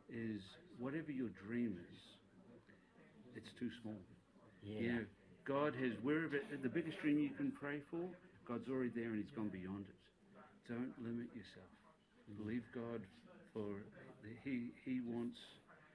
is whatever your dream is, it's too small. Yeah. God has wherever the biggest dream you can pray for, God's already there and He's gone beyond it. Don't limit yourself. Believe God for He wants